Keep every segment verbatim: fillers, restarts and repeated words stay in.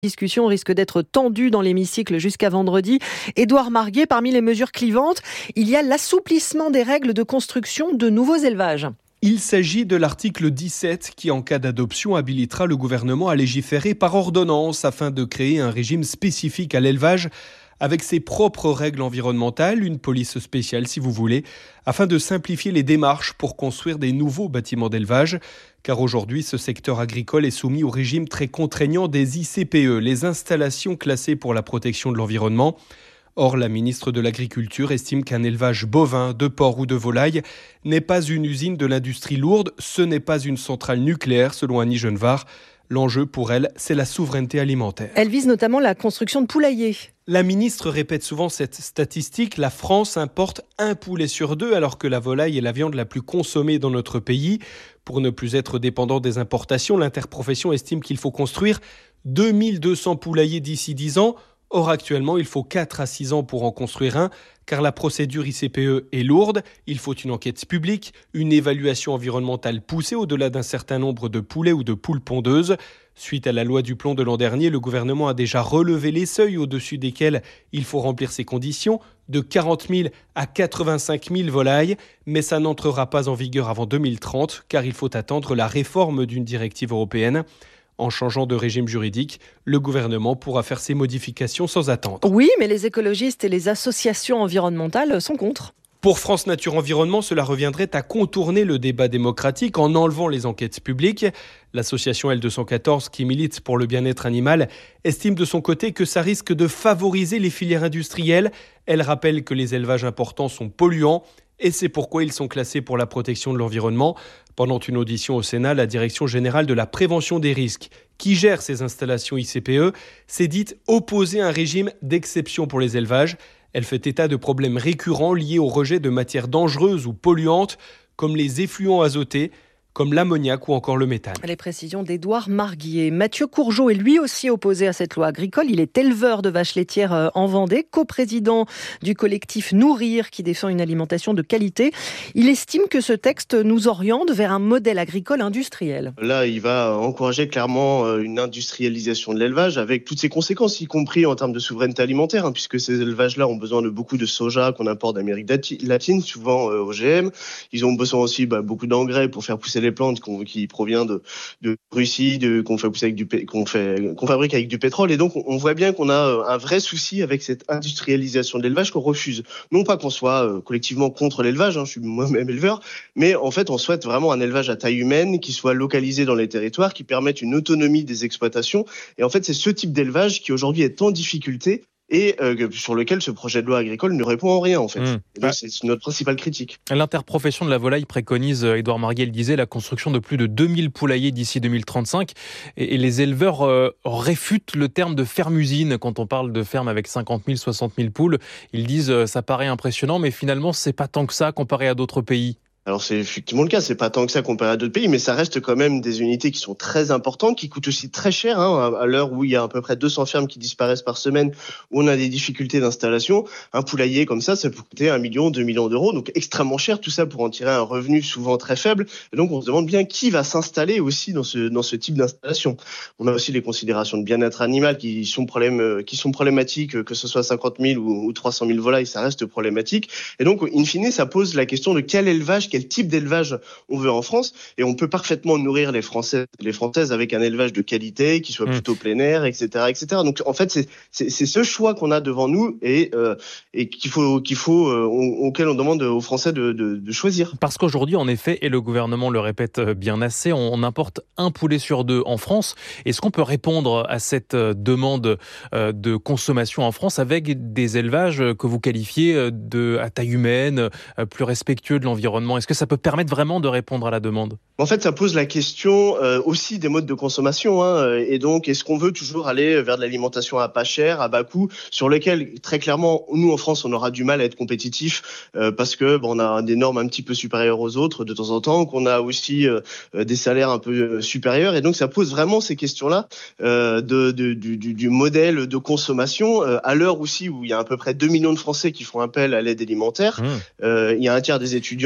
Discussion risque d'être tendue dans l'hémicycle jusqu'à vendredi. Édouard Marguet, parmi les mesures clivantes, il y a l'assouplissement des règles de construction de nouveaux élevages. Il s'agit de l'article dix-sept qui, en cas d'adoption, habilitera le gouvernement à légiférer par ordonnance afin de créer un régime spécifique à l'élevage avec ses propres règles environnementales, une police spéciale si vous voulez, afin de simplifier les démarches pour construire des nouveaux bâtiments d'élevage. Car aujourd'hui, ce secteur agricole est soumis au régime très contraignant des I C P E, les installations classées pour la protection de l'environnement. Or, la ministre de l'Agriculture estime qu'un élevage bovin, de porc ou de volaille n'est pas une usine de l'industrie lourde, ce n'est pas une centrale nucléaire, selon Annie Genevard. L'enjeu pour elle, c'est la souveraineté alimentaire. Elle vise notamment la construction de poulaillers. La ministre répète souvent cette statistique, la France importe un poulet sur deux alors que la volaille est la viande la plus consommée dans notre pays. Pour ne plus être dépendant des importations, l'interprofession estime qu'il faut construire deux mille deux cents poulaillers d'ici dix ans. Or, actuellement, il faut quatre à six ans pour en construire un, car la procédure I C P E est lourde. Il faut une enquête publique, une évaluation environnementale poussée au-delà d'un certain nombre de poulets ou de poules pondeuses. Suite à la loi du plomb de l'an dernier, le gouvernement a déjà relevé les seuils au-dessus desquels il faut remplir ces conditions, de quarante mille à quatre-vingt-cinq mille volailles, mais ça n'entrera pas en vigueur avant deux mille trente, car il faut attendre la réforme d'une directive européenne. En changeant de régime juridique, le gouvernement pourra faire ces modifications sans attendre. Oui, mais les écologistes et les associations environnementales sont contre. Pour France Nature Environnement, cela reviendrait à contourner le débat démocratique en enlevant les enquêtes publiques. L'association L deux cent quatorze, qui milite pour le bien-être animal, estime de son côté que ça risque de favoriser les filières industrielles. Elle rappelle que les élevages importants sont polluants et c'est pourquoi ils sont classés pour la protection de l'environnement. Pendant une audition au Sénat, la Direction générale de la prévention des risques, qui gère ces installations I C P E, s'est dite opposer un régime d'exception pour les élevages. Elle fait état de problèmes récurrents liés au rejet de matières dangereuses ou polluantes, comme les effluents azotés, comme l'ammoniac ou encore le méthane. Les précisions d'Édouard Marguier. Mathieu Courgeot est lui aussi opposé à cette loi agricole. Il est éleveur de vaches laitières en Vendée, coprésident du collectif Nourrir qui défend une alimentation de qualité. Il estime que ce texte nous oriente vers un modèle agricole industriel. Là, il va encourager clairement une industrialisation de l'élevage avec toutes ses conséquences, y compris en termes de souveraineté alimentaire, hein, puisque ces élevages-là ont besoin de beaucoup de soja qu'on importe d'Amérique latine, souvent euh, O G M. Ils ont besoin aussi bah, beaucoup d'engrais pour faire pousser les plantes qu'on, qui proviennent de, de Russie, de, qu'on fait pousser avec du, qu'on fait, qu'on fabrique avec du pétrole. Et donc, on voit bien qu'on a un vrai souci avec cette industrialisation de l'élevage qu'on refuse. Non pas qu'on soit euh, collectivement contre l'élevage, hein, je suis moi-même éleveur, mais en fait, on souhaite vraiment un élevage à taille humaine qui soit localisé dans les territoires, qui permette une autonomie des exploitations. Et en fait, c'est ce type d'élevage qui aujourd'hui est en difficulté et euh, sur lequel ce projet de loi agricole ne répond en rien, en fait. Mmh. Et donc, c'est notre principale critique. L'interprofession de la volaille préconise, Édouard Marguet le disait, la construction de plus de deux mille poulaillers d'ici deux mille trente-cinq. Et, et les éleveurs euh, réfutent le terme de ferme-usine quand on parle de ferme avec cinquante mille, soixante mille poules. Ils disent euh, ça paraît impressionnant, mais finalement, c'est pas tant que ça comparé à d'autres pays. Alors c'est effectivement le cas, c'est pas tant que ça comparé à d'autres pays, mais ça reste quand même des unités qui sont très importantes, qui coûtent aussi très cher, hein, à l'heure où il y a à peu près deux cents fermes qui disparaissent par semaine, où on a des difficultés d'installation. Un poulailler comme ça, ça peut coûter un million, deux millions d'euros, donc extrêmement cher, tout ça pour en tirer un revenu souvent très faible. Et donc on se demande bien qui va s'installer aussi dans ce dans ce type d'installation. On a aussi les considérations de bien-être animal qui sont problème, qui sont problématiques, que ce soit cinquante mille ou, ou trois cent mille volailles, ça reste problématique. Et donc in fine, ça pose la question de quel élevage, quel type d'élevage on veut en France, et on peut parfaitement nourrir les Français, les Françaises avec un élevage de qualité qui soit plutôt plein air, et cetera, et cetera. Donc en fait, c'est c'est, c'est ce choix qu'on a devant nous et euh, et qu'il faut qu'il faut euh, auquel on demande aux Français de, de de choisir. Parce qu'aujourd'hui, en effet, et le gouvernement le répète bien assez, on importe un poulet sur deux en France. Est-ce qu'on peut répondre à cette demande de consommation en France avec des élevages que vous qualifiez de à taille humaine, plus respectueux de l'environnement? Est-ce que ça peut permettre vraiment de répondre à la demande? En fait, ça pose la question euh, aussi des modes de consommation, hein, et donc est-ce qu'on veut toujours aller vers de l'alimentation à pas cher, à bas coût, sur lequel très clairement nous en France on aura du mal à être compétitif euh, parce que bon, on a des normes un petit peu supérieures aux autres de temps en temps, qu'on a aussi euh, des salaires un peu supérieurs, et donc ça pose vraiment ces questions-là euh, de, de du, du, du modèle de consommation euh, à l'heure aussi où il y a à peu près deux millions de Français qui font appel à l'aide alimentaire. Mmh. Euh, il y a un tiers des étudiants euh, qui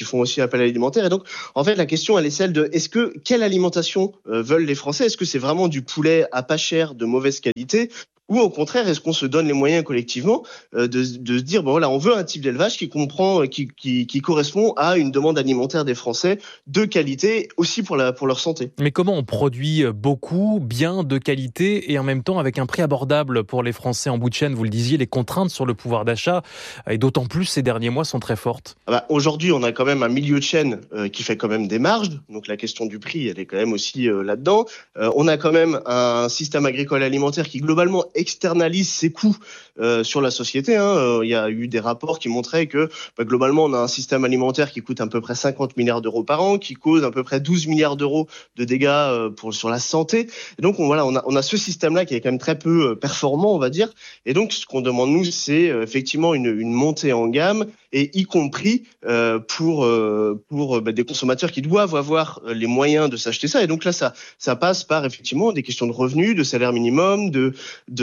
qui font aussi appel à l'alimentaire. Et donc, en fait, la question, elle est celle de est-ce que quelle alimentation euh, veulent les Français ? Est-ce que c'est vraiment du poulet à pas cher, de mauvaise qualité ? Ou au contraire, est-ce qu'on se donne les moyens collectivement euh, de, de se dire bon voilà, on veut un type d'élevage qui comprend, qui, qui, qui correspond à une demande alimentaire des Français de qualité aussi pour la pour leur santé. Mais comment on produit beaucoup, bien, de qualité et en même temps avec un prix abordable pour les Français en bout de chaîne ? Vous le disiez, les contraintes sur le pouvoir d'achat et d'autant plus ces derniers mois sont très fortes. Ah bah, aujourd'hui, on a quand même un milieu de chaîne euh, qui fait quand même des marges. Donc la question du prix, elle est quand même aussi euh, là-dedans. Euh, on a quand même un système agricole alimentaire qui globalement externalise ses coûts euh, sur la société. Hein. Euh, il y a eu des rapports qui montraient que bah, globalement, on a un système alimentaire qui coûte à peu près cinquante milliards d'euros par an, qui cause à peu près douze milliards d'euros de dégâts euh, pour, sur la santé. Et donc, on, voilà, on a, on a ce système-là qui est quand même très peu euh, performant, on va dire. Et donc, ce qu'on demande, nous, c'est euh, effectivement une, une montée en gamme, et y compris euh, pour, euh, pour bah, des consommateurs qui doivent avoir les moyens de s'acheter ça. Et donc là, ça, ça passe par effectivement des questions de revenus, de salaire minimum, de,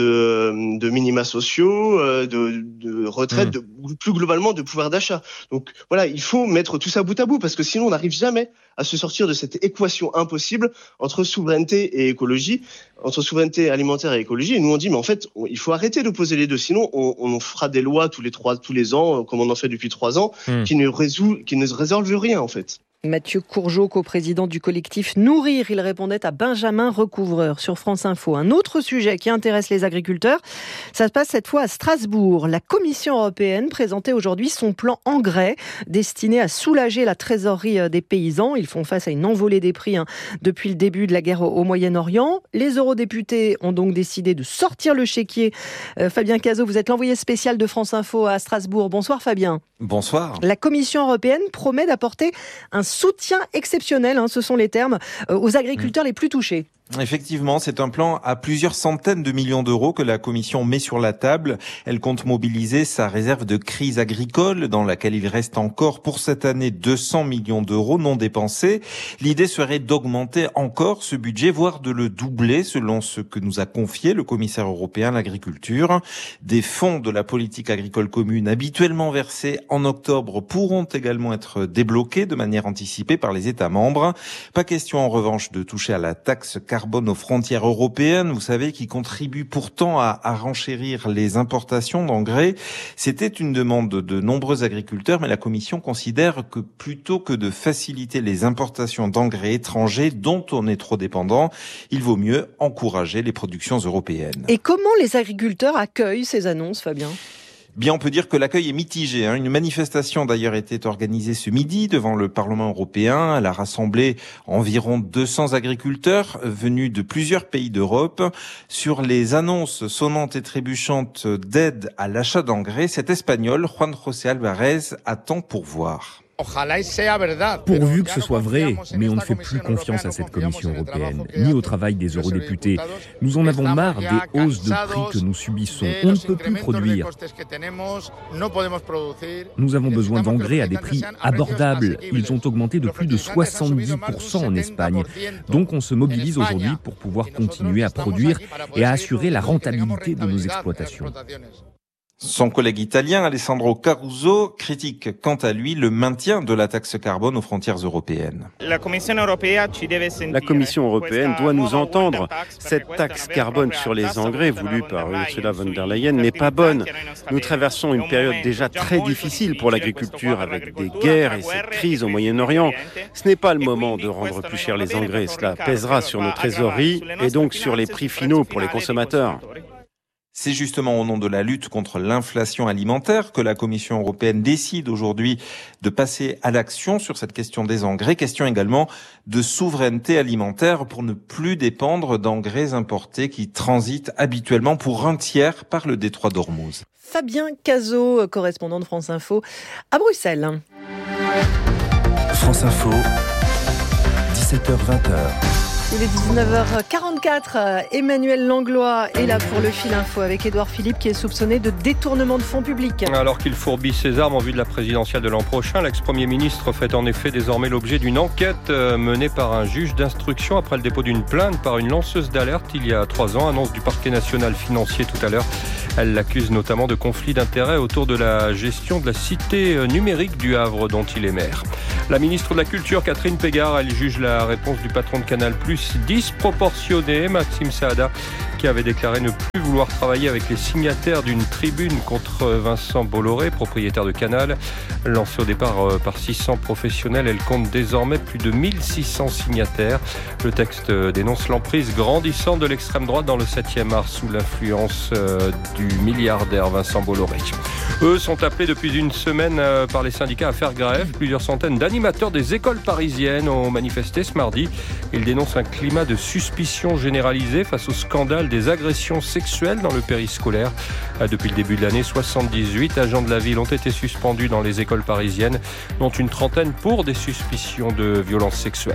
de, de minima sociaux, euh, de, de retraite, mmh. de, plus globalement de pouvoir d'achat. Donc voilà, il faut mettre tout ça bout à bout parce que sinon on n'arrive jamais à se sortir de cette équation impossible entre souveraineté et écologie, entre souveraineté alimentaire et écologie. Et nous on dit mais en fait on, il faut arrêter d'opposer les deux, sinon on, on fera des lois tous les trois, tous les ans, comme on en fait depuis trois ans, mmh. qui ne résout, qui ne résolvent rien en fait. Mathieu Courgeot, coprésident du collectif Nourrir, il répondait à Benjamin Recouvreur sur France Info. Un autre sujet qui intéresse les agriculteurs, ça se passe cette fois à Strasbourg. La Commission européenne présentait aujourd'hui son plan engrais destiné à soulager la trésorerie des paysans. Ils font face à une envolée des prix hein, depuis le début de la guerre au Moyen-Orient. Les eurodéputés ont donc décidé de sortir le chéquier. Euh, Fabien Cazot, vous êtes l'envoyé spécial de France Info à Strasbourg. Bonsoir Fabien. Bonsoir. La Commission européenne promet d'apporter un soutien exceptionnel, hein, ce sont les termes, euh, aux agriculteurs mmh. les plus touchés. Effectivement, c'est un plan à plusieurs centaines de millions d'euros que la Commission met sur la table. Elle compte mobiliser sa réserve de crise agricole dans laquelle il reste encore pour cette année deux cents millions d'euros non dépensés. L'idée serait d'augmenter encore ce budget, voire de le doubler selon ce que nous a confié le commissaire européen à l'agriculture. Des fonds de la politique agricole commune habituellement versés en octobre pourront également être débloqués de manière anticipée par les États membres. Pas question en revanche de toucher à la taxe carbone aux frontières européennes, vous savez, qui contribue pourtant à, à renchérir les importations d'engrais. C'était une demande de nombreux agriculteurs, mais la Commission considère que plutôt que de faciliter les importations d'engrais étrangers dont on est trop dépendant, il vaut mieux encourager les productions européennes. Et comment les agriculteurs accueillent ces annonces, Fabien ? Bien, on peut dire que l'accueil est mitigé. Une manifestation d'ailleurs était organisée ce midi devant le Parlement européen. Elle a rassemblé environ deux cents agriculteurs venus de plusieurs pays d'Europe. Sur les annonces sonnantes et trébuchantes d'aide à l'achat d'engrais, cet Espagnol, Juan José Alvarez, attend pour voir. Pourvu que ce soit vrai, mais on ne fait plus confiance à cette Commission européenne, ni au travail des eurodéputés. Nous en avons marre des hausses de prix que nous subissons. On ne peut plus produire. Nous avons besoin d'engrais à des prix abordables. Ils ont augmenté de plus de soixante-dix pour cent en Espagne. Donc on se mobilise aujourd'hui pour pouvoir continuer à produire et à assurer la rentabilité de nos exploitations. Son collègue italien, Alessandro Caruso, critique quant à lui le maintien de la taxe carbone aux frontières européennes. La Commission européenne doit nous entendre. Cette taxe carbone sur les engrais voulue par Ursula von der Leyen n'est pas bonne. Nous traversons une période déjà très difficile pour l'agriculture avec des guerres et cette crise au Moyen-Orient. Ce n'est pas le moment de rendre plus cher les engrais. Cela pèsera sur nos trésoreries et donc sur les prix finaux pour les consommateurs. C'est justement au nom de la lutte contre l'inflation alimentaire que la Commission européenne décide aujourd'hui de passer à l'action sur cette question des engrais. Question également de souveraineté alimentaire pour ne plus dépendre d'engrais importés qui transitent habituellement pour un tiers par le détroit d'Ormuz. Fabien Cazot, correspondant de France Info à Bruxelles. France Info, dix-sept heures vingt. Il est dix-neuf heures quarante-quatre. Emmanuel Langlois est là pour le fil info avec Édouard Philippe qui est soupçonné de détournement de fonds publics. Alors qu'il fourbit ses armes en vue de la présidentielle de l'an prochain, l'ex-premier ministre fait en effet désormais l'objet d'une enquête menée par un juge d'instruction après le dépôt d'une plainte par une lanceuse d'alerte il y a trois ans. Annonce du parquet national financier tout à l'heure. Elle l'accuse notamment de conflit d'intérêts autour de la gestion de la cité numérique du Havre dont il est maire. La ministre de la Culture, Catherine Pégard, elle juge la réponse du patron de Canal+ disproportionnée. Maxime Saada, qui avait déclaré ne plus vouloir travailler avec les signataires d'une tribune contre Vincent Bolloré, propriétaire de Canal. Lancée au départ par six cents professionnels, elle compte désormais plus de mille six cents signataires. Le texte dénonce l'emprise grandissante de l'extrême droite dans le septième art sous l'influence du milliardaire Vincent Bolloré. Eux sont appelés depuis une semaine par les syndicats à faire grève. Plusieurs centaines d'animateurs des écoles parisiennes ont manifesté ce mardi. Ils dénoncent un climat de suspicion généralisée face au scandale des agressions sexuelles dans le périscolaire. Depuis le début de l'année, soixante-dix-huit agents de la ville ont été suspendus dans les écoles parisiennes, dont une trentaine pour des suspicions de violences sexuelles.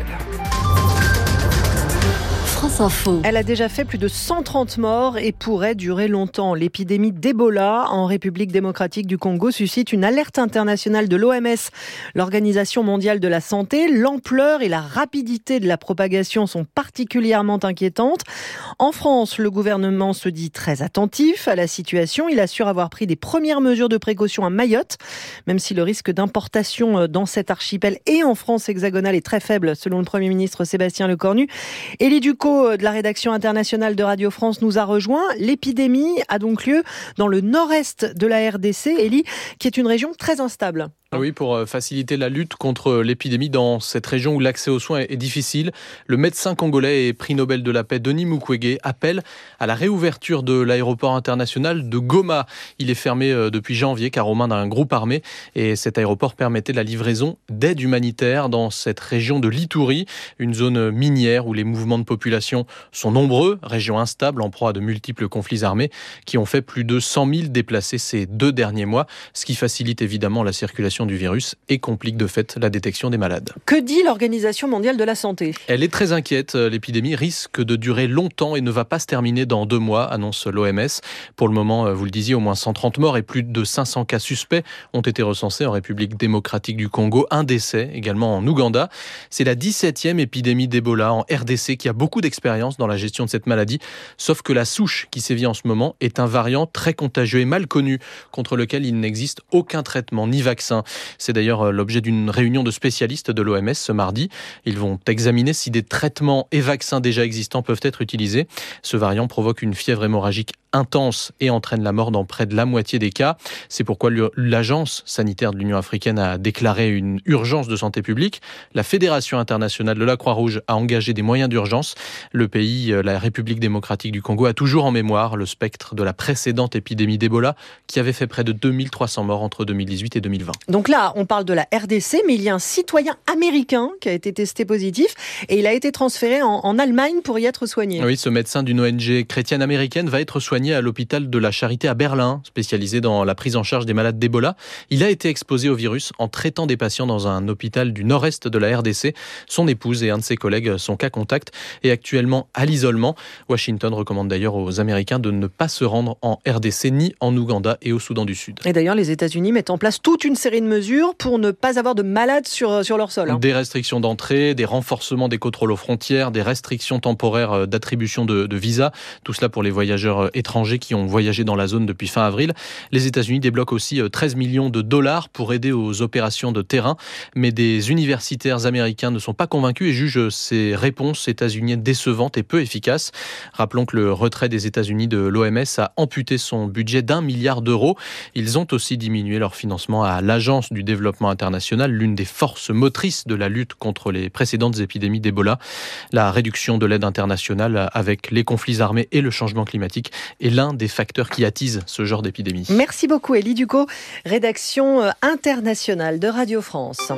France Info. Elle a déjà fait plus de cent trente morts et pourrait durer longtemps. L'épidémie d'Ebola en République démocratique du Congo suscite une alerte internationale de l'O M S, l'Organisation mondiale de la santé. L'ampleur et la rapidité de la propagation sont particulièrement inquiétantes. En France, le gouvernement se dit très attentif à la situation. Il assure avoir pris des premières mesures de précaution à Mayotte, même si le risque d'importation dans cet archipel et en France hexagonale est très faible, selon le Premier ministre Sébastien Lecornu. Élie Ducot de la rédaction internationale de Radio France nous a rejoint. L'épidémie a donc lieu dans le nord-est de la R D C, Élie, qui est une région très instable. Oui, pour faciliter la lutte contre l'épidémie dans cette région où l'accès aux soins est difficile, le médecin congolais et prix Nobel de la paix Denis Mukwege appelle à la réouverture de l'aéroport international de Goma. Il est fermé depuis janvier car aux mains d'un groupe armé et cet aéroport permettait la livraison d'aide humanitaire dans cette région de l'Ituri, une zone minière où les mouvements de population sont nombreux, région instable en proie à de multiples conflits armés qui ont fait plus de cent mille déplacés ces deux derniers mois, ce qui facilite évidemment la circulation du virus et complique de fait la détection des malades. Que dit l'Organisation mondiale de la santé ? Elle est très inquiète. L'épidémie risque de durer longtemps et ne va pas se terminer dans deux mois, annonce l'O M S. Pour le moment, vous le disiez, au moins cent trente morts et plus de cinq cents cas suspects ont été recensés en République démocratique du Congo. Un décès également en Ouganda. C'est la dix-septième épidémie d'Ebola en R D C qui a beaucoup d'expérience dans la gestion de cette maladie. Sauf que la souche qui sévit en ce moment est un variant très contagieux et mal connu contre lequel il n'existe aucun traitement ni vaccin. C'est d'ailleurs l'objet d'une réunion de spécialistes de l'O M S ce mardi. Ils vont examiner si des traitements et vaccins déjà existants peuvent être utilisés. Ce variant provoque une fièvre hémorragique intense et entraîne la mort dans près de la moitié des cas. C'est pourquoi l'Agence sanitaire de l'Union africaine a déclaré une urgence de santé publique. La Fédération internationale de la Croix-Rouge a engagé des moyens d'urgence. Le pays, la République démocratique du Congo, a toujours en mémoire le spectre de la précédente épidémie d'Ebola qui avait fait près de deux mille trois cents morts entre deux mille dix-huit et deux mille vingt. Donc là, on parle de la R D C, mais il y a un citoyen américain qui a été testé positif et il a été transféré en, en Allemagne pour y être soigné. Oui, ce médecin d'une O N G chrétienne américaine va être soigné à l'hôpital de la Charité à Berlin, spécialisé dans la prise en charge des malades d'Ebola. Il a été exposé au virus en traitant des patients dans un hôpital du nord-est de la R D C. Son épouse et un de ses collègues sont cas contact et actuellement à l'isolement. Washington recommande d'ailleurs aux Américains de ne pas se rendre en R D C ni en Ouganda et au Soudan du Sud. Et d'ailleurs, les États-Unis mettent en place toute une série de mesures pour ne pas avoir de malades sur, sur leur sol. Hein. Des restrictions d'entrée, des renforcements des contrôles aux frontières, des restrictions temporaires d'attribution de, de visas. Tout cela pour les voyageurs étrangers qui ont voyagé dans la zone depuis fin avril. Les États-Unis débloquent aussi treize millions de dollars pour aider aux opérations de terrain. Mais des universitaires américains ne sont pas convaincus et jugent ces réponses états-uniennes décevantes et peu efficaces. Rappelons que le retrait des États-Unis de l'O M S a amputé son budget d'un milliard d'euros. Ils ont aussi diminué leur financement à l'Agence du développement international, l'une des forces motrices de la lutte contre les précédentes épidémies d'Ebola. La réduction de l'aide internationale avec les conflits armés et le changement climatique est l'un des facteurs qui attisent ce genre d'épidémie. Merci beaucoup Élie Ducot, rédaction internationale de Radio France.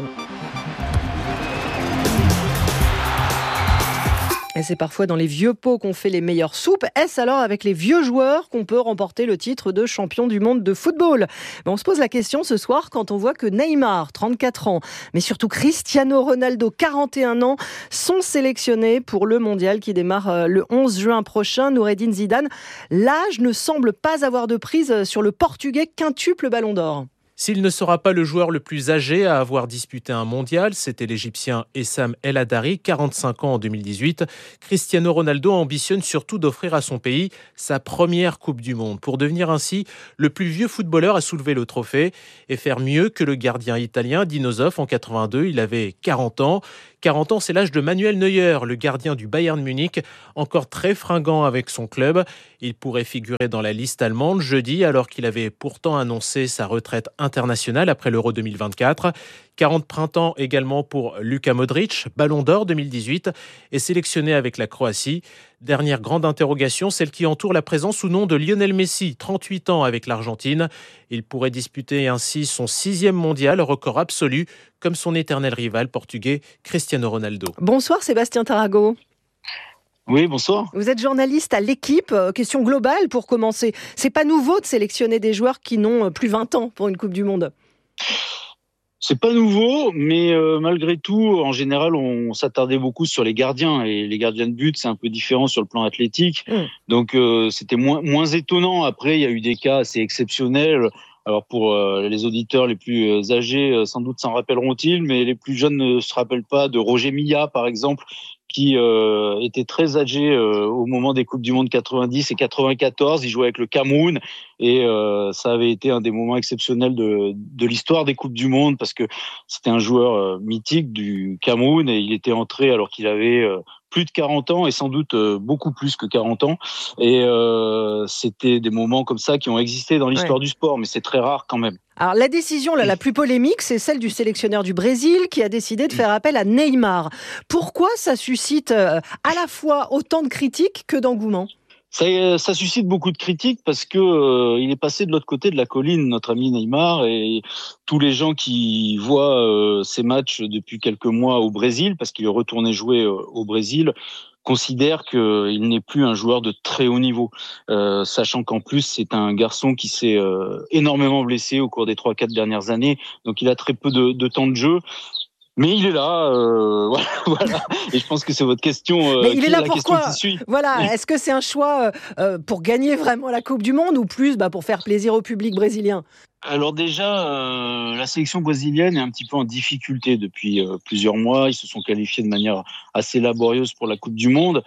Et c'est parfois dans les vieux pots qu'on fait les meilleures soupes. Est-ce alors avec les vieux joueurs qu'on peut remporter le titre de champion du monde de football ? Ben on se pose la question ce soir quand on voit que Neymar, trente-quatre ans, mais surtout Cristiano Ronaldo, quarante et un ans, sont sélectionnés pour le mondial qui démarre le onze juin prochain. Noureddine Zidane, l'âge ne semble pas avoir de prise sur le Portugais quintuple Ballon d'Or. S'il ne sera pas le joueur le plus âgé à avoir disputé un mondial, c'était l'Égyptien Essam El Hadari, quarante-cinq ans en deux mille dix-huit. Cristiano Ronaldo ambitionne surtout d'offrir à son pays sa première Coupe du Monde pour devenir ainsi le plus vieux footballeur à soulever le trophée et faire mieux que le gardien italien Dino Zoff en quatre-vingt-deux. Il avait quarante ans. quarante ans, c'est l'âge de Manuel Neuer, le gardien du Bayern Munich, encore très fringant avec son club. Il pourrait figurer dans la liste allemande jeudi, alors qu'il avait pourtant annoncé sa retraite internationale après l'Euro deux mille vingt-quatre. quarante printemps également pour Luka Modric, Ballon d'Or deux mille dix-huit, et sélectionné avec la Croatie. Dernière grande interrogation, celle qui entoure la présence ou non de Lionel Messi, trente-huit ans avec l'Argentine. Il pourrait disputer ainsi son sixième mondial, record absolu, comme son éternel rival portugais Cristiano Ronaldo. Bonsoir Sébastien Tarago. Oui, bonsoir. Vous êtes journaliste à l'Équipe. Question globale pour commencer. C'est pas nouveau de sélectionner des joueurs qui n'ont plus vingt ans pour une Coupe du Monde. C'est pas nouveau, mais euh, malgré tout, en général, on, on s'attardait beaucoup sur les gardiens. Et les gardiens de but, c'est un peu différent sur le plan athlétique. Mmh. Donc, euh, c'était moins, moins étonnant. Après, il y a eu des cas assez exceptionnels. Alors, pour euh, les auditeurs les plus âgés, euh, sans doute s'en rappelleront-ils, mais les plus jeunes ne se rappellent pas de Roger Milla, par exemple, qui euh, était très âgé euh, au moment des Coupes du Monde quatre-vingt-dix et quatre-vingt-quatorze. Il jouait avec le Cameroun et euh, ça avait été un des moments exceptionnels de, de l'histoire des Coupes du Monde parce que c'était un joueur euh, mythique du Cameroun et il était entré alors qu'il avait euh, plus de quarante ans et sans doute euh, beaucoup plus que quarante ans. Et euh, c'était des moments comme ça qui ont existé dans l'histoire ouais. du sport, mais c'est très rare quand même. Alors la décision là, la plus polémique, c'est celle du sélectionneur du Brésil qui a décidé de faire appel à Neymar. Pourquoi ça suscite euh, à la fois autant de critiques que d'engouement ? Ça, ça suscite beaucoup de critiques parce que euh, il est passé de l'autre côté de la colline, notre ami Neymar, et tous les gens qui voient euh, ces matchs depuis quelques mois au Brésil, parce qu'il est retourné jouer euh, au Brésil, considère qu'il n'est plus un joueur de très haut niveau, euh, sachant qu'en plus c'est un garçon qui s'est euh, énormément blessé au cours des trois quatre dernières années, donc il a très peu de, de temps de jeu. Mais il est là, euh, voilà. Et je pense que c'est votre question. Euh, Mais il est là la pourquoi qui suit. Voilà. Est-ce que c'est un choix euh, pour gagner vraiment la Coupe du Monde ou plus bah, pour faire plaisir au public brésilien ? Alors déjà, euh, la sélection brésilienne est un petit peu en difficulté depuis euh, plusieurs mois. Ils se sont qualifiés de manière assez laborieuse pour la Coupe du Monde.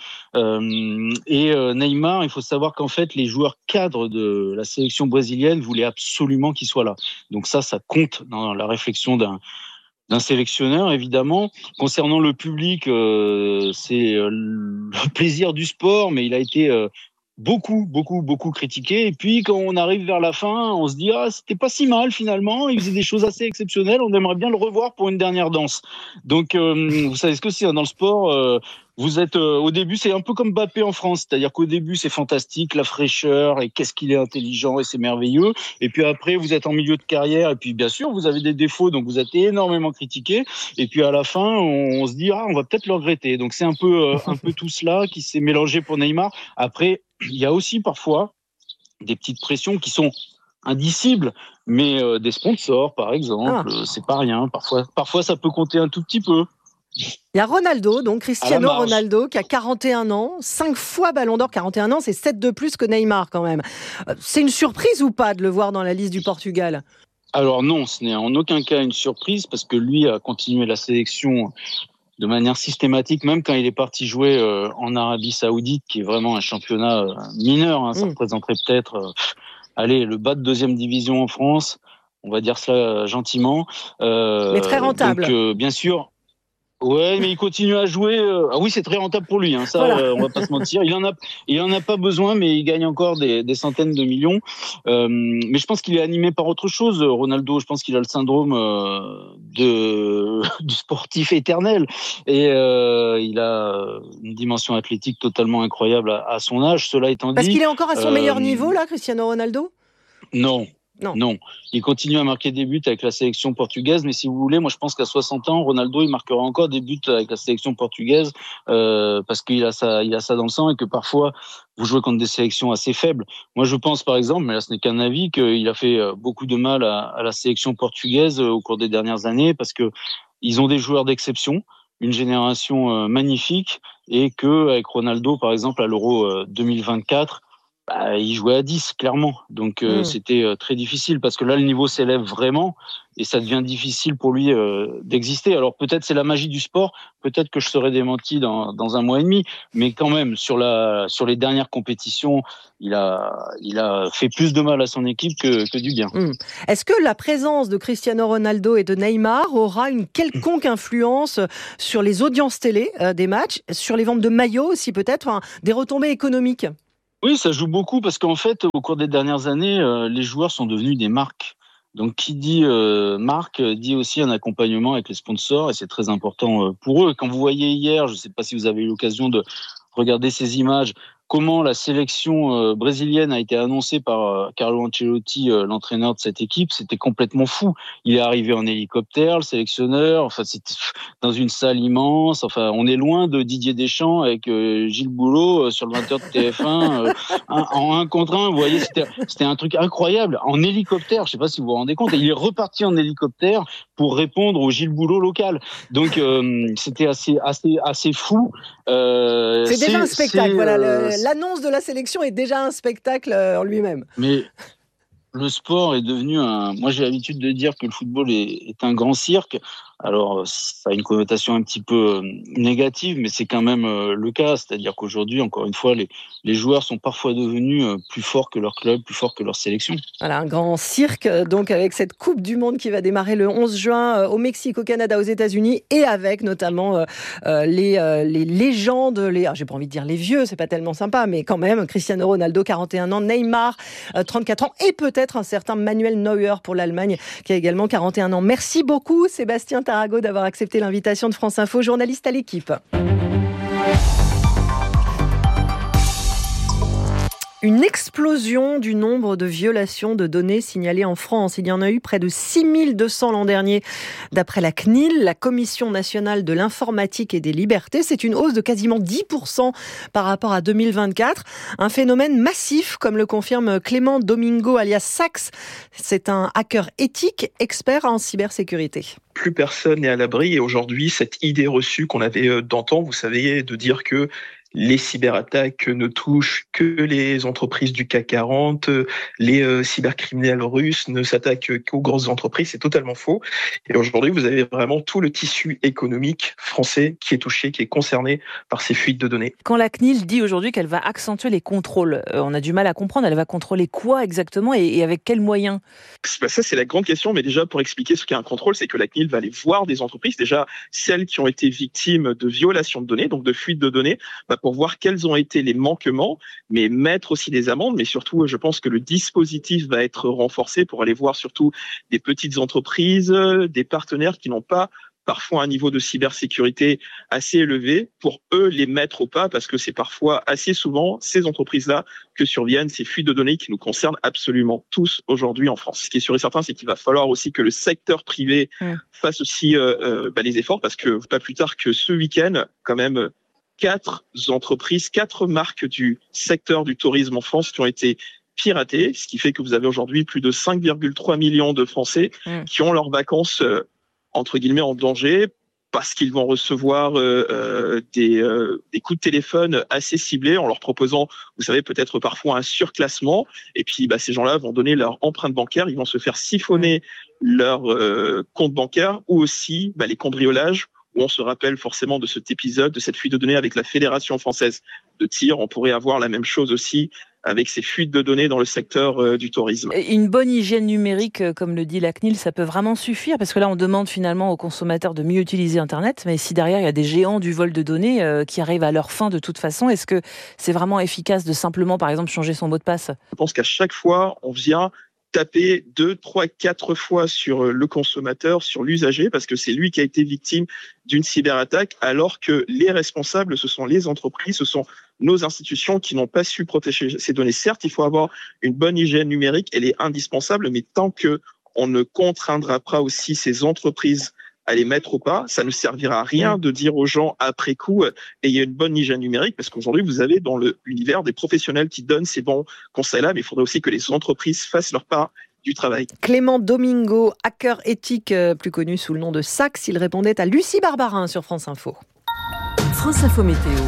Euh, et euh, Neymar, il faut savoir qu'en fait, les joueurs cadres de la sélection brésilienne voulaient absolument qu'il soit là. Donc ça, ça compte dans la réflexion d'un d'un sélectionneur, évidemment. Concernant le public, euh, c'est euh, le plaisir du sport, mais il a été euh, beaucoup, beaucoup, beaucoup critiqué. Et puis, quand on arrive vers la fin, on se dit « Ah, c'était pas si mal, finalement. Il faisait des choses assez exceptionnelles. On aimerait bien le revoir pour une dernière danse. » Donc, euh, vous savez ce que c'est dans le sport euh, Vous êtes euh, au début, c'est un peu comme Mbappé en France, c'est-à-dire qu'au début c'est fantastique, la fraîcheur et qu'est-ce qu'il est intelligent et c'est merveilleux. Et puis après vous êtes en milieu de carrière et puis bien sûr vous avez des défauts donc vous êtes énormément critiqué. Et puis à la fin on, on se dit ah on va peut-être le regretter. Donc c'est un peu euh, un peu tout cela qui s'est mélangé pour Neymar. Après il y a aussi parfois des petites pressions qui sont indicibles, mais euh, des sponsors par exemple, ah. euh, c'est pas rien. Parfois parfois ça peut compter un tout petit peu. Il y a Ronaldo, donc Cristiano Ronaldo, qui a quarante et un ans, cinq fois Ballon d'Or, quarante et un ans, c'est sept de plus que Neymar quand même. C'est une surprise ou pas de le voir dans la liste du Portugal ? Alors non, ce n'est en aucun cas une surprise parce que lui a continué la sélection de manière systématique, même quand il est parti jouer euh, en Arabie Saoudite, qui est vraiment un championnat euh, mineur. Hein, ça mmh. représenterait peut-être, euh, allez, le bas de deuxième division en France. On va dire cela gentiment. Euh, Mais très rentable. Donc, euh, bien sûr. Ouais, mais il continue à jouer. Euh... Ah oui, c'est très rentable pour lui. Hein. Ça, voilà. euh, on va pas se mentir. Il en a, il en a pas besoin, mais il gagne encore des, des centaines de millions. Euh, mais je pense qu'il est animé par autre chose. Ronaldo, je pense qu'il a le syndrome euh, de du sportif éternel, et euh, il a une dimension athlétique totalement incroyable à, à son âge. Cela étant dit, parce qu'il est encore à son euh... meilleur niveau là, Cristiano Ronaldo. Non. Non. non, il continue à marquer des buts avec la sélection portugaise, mais si vous voulez, moi je pense qu'à soixante ans, Ronaldo il marquera encore des buts avec la sélection portugaise euh, parce qu'il a ça, il a ça dans le sang et que parfois vous jouez contre des sélections assez faibles. Moi je pense par exemple, mais là ce n'est qu'un avis, qu'il a fait beaucoup de mal à, à la sélection portugaise au cours des dernières années parce que ils ont des joueurs d'exception, une génération magnifique, et que avec Ronaldo par exemple à l'Euro deux mille vingt-quatre. bah, il jouait à dix, clairement. Donc euh, mmh. c'était euh, très difficile parce que là, le niveau s'élève vraiment et ça devient difficile pour lui euh, d'exister. Alors peut-être c'est la magie du sport, peut-être que je serai démenti dans, dans un mois et demi, mais quand même, sur, la, sur les dernières compétitions, il a, il a fait plus de mal à son équipe que, que du bien. Mmh. Est-ce que la présence de Cristiano Ronaldo et de Neymar aura une quelconque influence sur les audiences télé euh, des matchs, sur les ventes de maillots aussi peut-être, enfin, des retombées économiques? Oui, ça joue beaucoup parce qu'en fait, au cours des dernières années, euh, les joueurs sont devenus des marques. Donc, qui dit euh, marque dit aussi un accompagnement avec les sponsors et c'est très important euh, pour eux. Quand vous voyez hier, je ne sais pas si vous avez eu l'occasion de regarder ces images, comment la sélection euh, brésilienne a été annoncée par euh, Carlo Ancelotti, euh, l'entraîneur de cette équipe, c'était complètement fou. Il est arrivé en hélicoptère, le sélectionneur, enfin c'était dans une salle immense. Enfin, on est loin de Didier Deschamps avec euh, Gilles Boulot euh, sur le vingt heures de T F un euh, un, en un contre un. Vous voyez, c'était, c'était un truc incroyable en hélicoptère. Je sais pas si vous vous rendez compte. Et il est reparti en hélicoptère pour répondre au Gilles Boulot local. Donc euh, c'était assez, assez, assez fou. Euh, c'est déjà c'est, un spectacle. Voilà, le, l'annonce de la sélection est déjà un spectacle en lui-même. Mais le sport est devenu un... Moi, j'ai l'habitude de dire que le football est, est un grand cirque. Alors, ça a une connotation un petit peu négative, mais c'est quand même le cas. C'est-à-dire qu'aujourd'hui, encore une fois, les, les joueurs sont parfois devenus plus forts que leur club, plus forts que leur sélection. Voilà, un grand cirque, donc avec cette Coupe du Monde qui va démarrer le onze juin au Mexique, au Canada, aux États-Unis, et avec notamment euh, les, euh, les légendes, les, ah, j'ai pas envie de dire les vieux, c'est pas tellement sympa, mais quand même, Cristiano Ronaldo, quarante et un ans, Neymar, euh, trente-quatre ans, et peut-être un certain Manuel Neuer pour l'Allemagne, qui a également quarante et un ans. Merci beaucoup, Sébastien Tarago, d'avoir accepté l'invitation de France Info, journaliste à l'équipe. Une explosion du nombre de violations de données signalées en France. Il y en a eu près de six mille deux cents l'an dernier. D'après la C N I L, la Commission nationale de l'informatique et des libertés, c'est une hausse de quasiment dix pour cent par rapport à deux mille vingt-quatre. Un phénomène massif, comme le confirme Clément Domingo alias Sax. C'est un hacker éthique, expert en cybersécurité. Plus personne n'est à l'abri et aujourd'hui, cette idée reçue qu'on avait d'antan, vous savez, de dire que les cyberattaques ne touchent que les entreprises du C A C quarante, les euh, cybercriminels russes ne s'attaquent qu'aux grosses entreprises, c'est totalement faux. Et aujourd'hui, vous avez vraiment tout le tissu économique français qui est touché, qui est concerné par ces fuites de données. Quand la C N I L dit aujourd'hui qu'elle va accentuer les contrôles, euh, on a du mal à comprendre, elle va contrôler quoi exactement et, et avec quels moyens ? Bah ça, c'est la grande question, mais déjà, pour expliquer ce qu'est un contrôle, c'est que la C N I L va aller voir des entreprises, déjà celles qui ont été victimes de violations de données, donc de fuites de données, bah, pour voir quels ont été les manquements, mais mettre aussi des amendes. Mais surtout, je pense que le dispositif va être renforcé pour aller voir surtout des petites entreprises, des partenaires qui n'ont pas parfois un niveau de cybersécurité assez élevé, pour eux les mettre au pas, parce que c'est parfois assez souvent ces entreprises-là que surviennent ces fuites de données qui nous concernent absolument tous aujourd'hui en France. Ce qui est sûr et certain, c'est qu'il va falloir aussi que le secteur privé mmh. fasse aussi euh, euh, bah, les efforts, parce que pas plus tard que ce week-end, quand même, quatre entreprises, quatre marques du secteur du tourisme en France qui ont été piratées, ce qui fait que vous avez aujourd'hui plus de cinq virgule trois millions de Français mmh. qui ont leurs vacances euh, entre guillemets en danger parce qu'ils vont recevoir euh, euh, des, euh, des coups de téléphone assez ciblés en leur proposant, vous savez, peut-être parfois un surclassement. Et puis, bah, ces gens-là vont donner leur empreinte bancaire, ils vont se faire siphonner leur euh, compte bancaire ou aussi bah, les cambriolages, où on se rappelle forcément de cet épisode, de cette fuite de données avec la Fédération française de tir. On pourrait avoir la même chose aussi avec ces fuites de données dans le secteur euh, du tourisme. Une bonne hygiène numérique, comme le dit la C N I L, ça peut vraiment suffire, parce que là, on demande finalement aux consommateurs de mieux utiliser Internet, mais si derrière, il y a des géants du vol de données euh, qui arrivent à leur fin de toute façon, est-ce que c'est vraiment efficace de simplement, par exemple, changer son mot de passe ? Je pense qu'à chaque fois, on vient taper deux, trois, quatre fois sur le consommateur, sur l'usager, parce que c'est lui qui a été victime d'une cyberattaque, alors que les responsables, ce sont les entreprises, ce sont nos institutions qui n'ont pas su protéger ces données. Certes, il faut avoir une bonne hygiène numérique, elle est indispensable, mais tant que on ne contraindra pas aussi ces entreprises à les mettre au pas, ça ne servira à rien de dire aux gens après coup euh, ayez une bonne hygiène numérique, parce qu'aujourd'hui vous avez dans le, l'univers des professionnels qui donnent ces bons conseils-là, mais il faudrait aussi que les entreprises fassent leur part du travail. Clément Domingo, hacker éthique, euh, plus connu sous le nom de Sax, il répondait à Lucie Barbarin sur France Info. France Info Météo.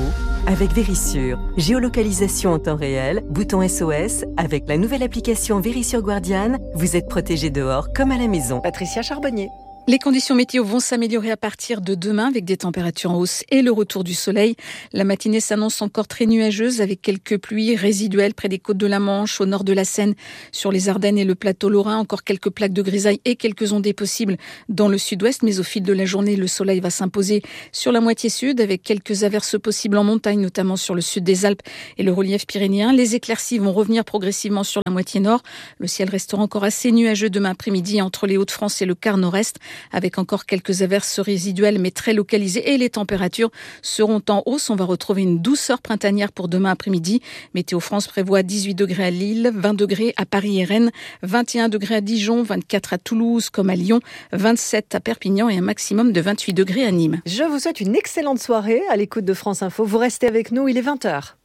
avec Vérissure. Géolocalisation en temps réel, bouton S O S. Avec la nouvelle application Vérissure Guardian, vous êtes protégé dehors comme à la maison. Patricia Charbonnier. Les conditions météo vont s'améliorer à partir de demain avec des températures en hausse et le retour du soleil. La matinée s'annonce encore très nuageuse avec quelques pluies résiduelles près des côtes de la Manche, au nord de la Seine, sur les Ardennes et le plateau lorrain. Encore quelques plaques de grisaille et quelques ondées possibles dans le sud-ouest. Mais au fil de la journée, le soleil va s'imposer sur la moitié sud avec quelques averses possibles en montagne, notamment sur le sud des Alpes et le relief pyrénéen. Les éclaircies vont revenir progressivement sur la moitié nord. Le ciel restera encore assez nuageux demain après-midi entre les Hauts-de-France et le quart nord-est, avec encore quelques averses résiduelles mais très localisées, et les températures seront en hausse. On va retrouver une douceur printanière pour demain après-midi. Météo France prévoit dix-huit degrés à Lille, vingt degrés à Paris et Rennes, vingt et un degrés à Dijon, vingt-quatre à Toulouse comme à Lyon, vingt-sept à Perpignan et un maximum de vingt-huit degrés à Nîmes. Je vous souhaite une excellente soirée à l'écoute de France Info. Vous restez avec nous, il est vingt heures.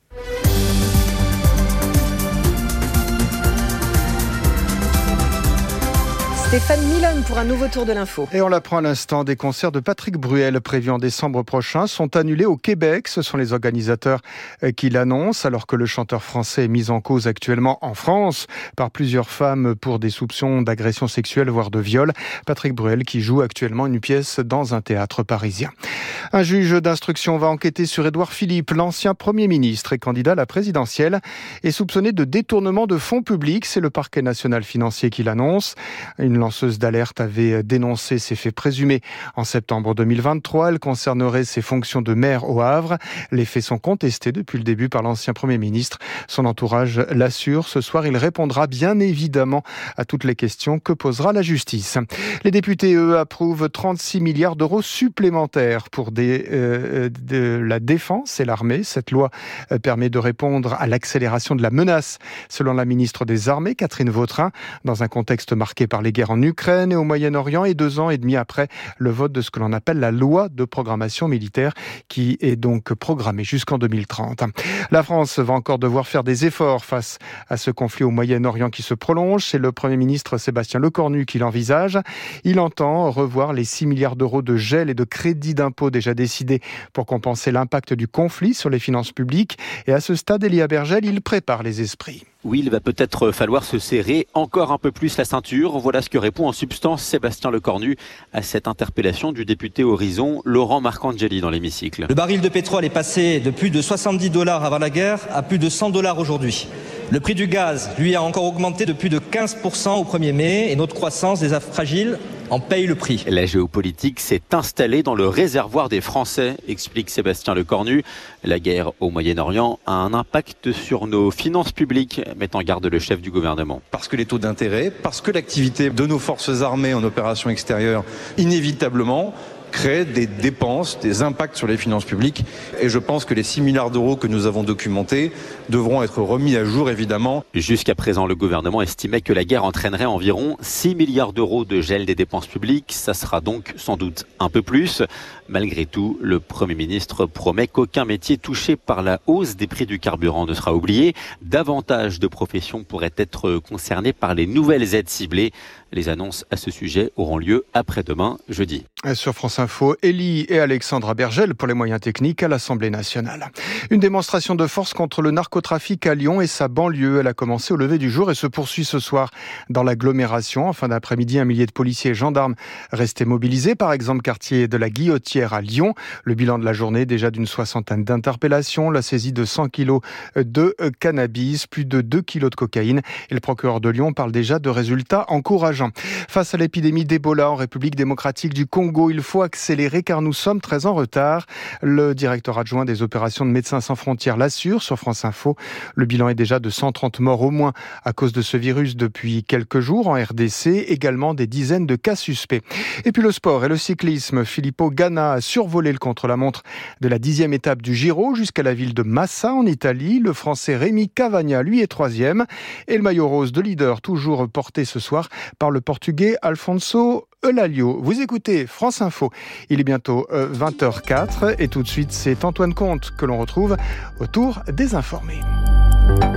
Stéphane Milon pour un nouveau tour de l'info. Et on l'apprend à l'instant, des concerts de Patrick Bruel prévus en décembre prochain sont annulés au Québec. Ce sont les organisateurs qui l'annoncent, alors que le chanteur français est mis en cause actuellement en France par plusieurs femmes pour des soupçons d'agression sexuelle, voire de viol. Patrick Bruel qui joue actuellement une pièce dans un théâtre parisien. Un juge d'instruction va enquêter sur Édouard Philippe, l'ancien Premier ministre et candidat à la présidentielle, est soupçonné de détournement de fonds publics. C'est le parquet national financier qui l'annonce. Une lanceuse d'alerte avait dénoncé ces faits présumés en septembre deux mille vingt-trois. Elle concernerait ses fonctions de maire au Havre. Les faits sont contestés depuis le début par l'ancien Premier ministre. Son entourage l'assure. Ce soir, il répondra bien évidemment à toutes les questions que posera la justice. Les députés, eux, approuvent trente-six milliards d'euros supplémentaires pour des, euh, de la défense et l'armée. Cette loi permet de répondre à l'accélération de la menace, selon la ministre des Armées, Catherine Vautrin, dans un contexte marqué par les guerres en Ukraine et au Moyen-Orient, et deux ans et demi après le vote de ce que l'on appelle la loi de programmation militaire, qui est donc programmée jusqu'en deux mille trente. La France va encore devoir faire des efforts face à ce conflit au Moyen-Orient qui se prolonge. C'est le Premier ministre Sébastien Lecornu qui l'envisage. Il entend revoir les six milliards d'euros de gel et de crédits d'impôt déjà décidés pour compenser l'impact du conflit sur les finances publiques. Et à ce stade, Elia Bergel, il prépare les esprits. Oui, il va peut-être falloir se serrer encore un peu plus la ceinture. Voilà ce que répond en substance Sébastien Lecornu à cette interpellation du député Horizon, Laurent Marcangeli, dans l'hémicycle. Le baril de pétrole est passé de plus de soixante-dix dollars avant la guerre à plus de cent dollars aujourd'hui. Le prix du gaz, lui, a encore augmenté de plus de quinze pour cent au premier mai et notre croissance des affres fragiles en paye le prix. La géopolitique s'est installée dans le réservoir des Français, explique Sébastien Lecornu. La guerre au Moyen-Orient a un impact sur nos finances publiques, met en garde le chef du gouvernement. Parce que les taux d'intérêt, parce que l'activité de nos forces armées en opération extérieure, inévitablement, crée des dépenses, des impacts sur les finances publiques. Et je pense que les six milliards d'euros que nous avons documentés devront être remis à jour, évidemment. Jusqu'à présent, le gouvernement estimait que la guerre entraînerait environ six milliards d'euros de gel des dépenses publiques. Ça sera donc sans doute un peu plus. Malgré tout, le Premier ministre promet qu'aucun métier touché par la hausse des prix du carburant ne sera oublié. Davantage de professions pourraient être concernées par les nouvelles aides ciblées. Les annonces à ce sujet auront lieu après-demain, jeudi. Sur France Info, Élie et Alexandra Bergel pour les moyens techniques à l'Assemblée nationale. Une démonstration de force contre le narcotrafic à Lyon et sa banlieue. Elle a commencé au lever du jour et se poursuit ce soir dans l'agglomération. En fin d'après-midi, un millier de policiers et gendarmes restés mobilisés. Par exemple, quartier de la Guillotière à Lyon. Le bilan de la journée, déjà d'une soixantaine d'interpellations. La saisie de cent kilos de cannabis, plus de deux kilos de cocaïne. Et le procureur de Lyon parle déjà de résultats encourageants. Face à l'épidémie d'Ebola en République démocratique du Congo, il faut accélérer car nous sommes très en retard. Le directeur adjoint des opérations de Médecins sans frontières l'assure sur France Info. Le bilan est déjà de cent trente morts au moins à cause de ce virus depuis quelques jours en R D C. Également des dizaines de cas suspects. Et puis le sport et le cyclisme. Filippo Ganna a survolé le contre-la-montre de la dixième étape du Giro jusqu'à la ville de Massa en Italie. Le Français Rémi Cavagna, lui, est troisième. Et le maillot rose de leader, toujours porté ce soir par le Portugais Alfonso Eulalio. Vous écoutez France Info. Il est bientôt vingt heures quatre et tout de suite, c'est Antoine Comte que l'on retrouve autour des informés.